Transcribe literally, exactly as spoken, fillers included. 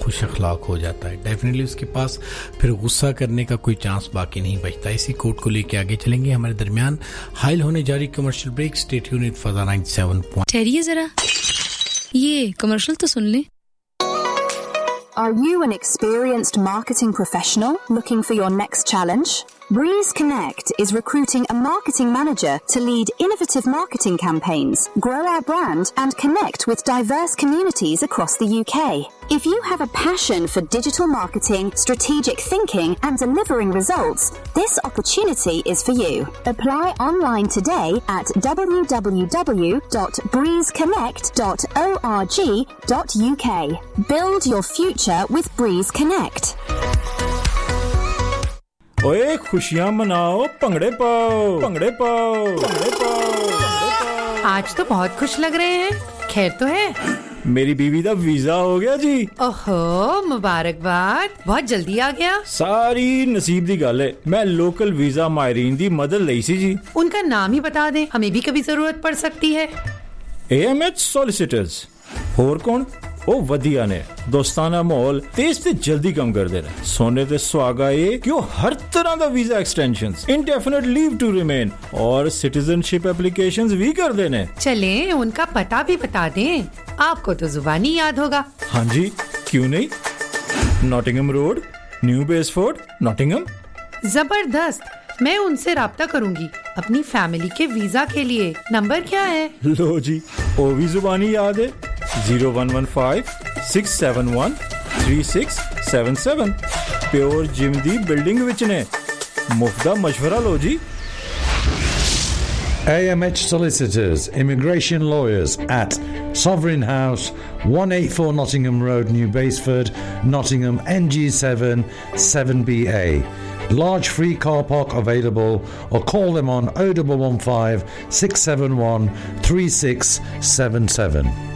खुश अखलाक हो जाता है, डेफिनेटली उसके पास फिर गुस्सा करने का कोई चांस बाकी नहीं बचता। इसी कोट को लेके आगे चलेंगे। हमारे दरमियान हाइल होने जारी commercial break. Stay tuned with फजा ninety seven point. ठहरिए जरा, ये कमर्शियल तो सुन लें। Are you an experienced marketing professional looking for your next challenge? Breeze Connect is recruiting a marketing manager to lead innovative marketing campaigns, grow our brand, and connect with diverse communities across the U K. If you have a passion for digital marketing, strategic thinking, and delivering results, this opportunity is for you. Apply online today at w w w dot breeze connect dot org dot u k. Build your future with Breeze Connect. ओए खुशियां मनाओ, भंगड़े पाओ, भंगड़े पाओ, भंगड़े पाओ। आज तो बहुत खुश लग रहे हैं, खैर तो है? मेरी बीवी दा वीजा हो गया जी। ओहो, मुबारकबाद, बहुत जल्दी आ गया। सारी नसीब दी गल है। मैं लोकल वीजा मायरीन दी मदद लई सी जी। उनका नाम ही बता दें, हमें भी कभी जरूरत पड़ सकती है। A M H solicitors. होर कौन? ओ वधिया ने दोस्ताना माहौल, तेज ते जल्दी कम कर दे रहे। सोने ते सुहागा ये कि हर तरह दा visa extensions, indefinite leave to remain और सिटीजनशिप एप्लीकेशंस भी कर देने। चलें, उनका पता भी बता दें, आपको तो जुबानी याद होगा। हाँ जी, क्यों नहीं। Nottingham road, new बेसफोर्ड, Nottingham. जबरदस्त, मैं उनसे राब्ता करूंगी अपनी फैमिली के वीजा के लिए। नंबर क्या है? लो जी, वो भी जुबानी याद है। zero one one five six seven one three six seven seven। Pure gym दी बिल्डिंग विच ने। मुफ्त दा मशवरा लो जी। A M H Solicitors, Immigration Lawyers at Sovereign House, one eighty-four Nottingham Road, New Basford, Nottingham, N G seven seven B A. Large free car park available, or call them on oh one one five six seven one three six seven seven.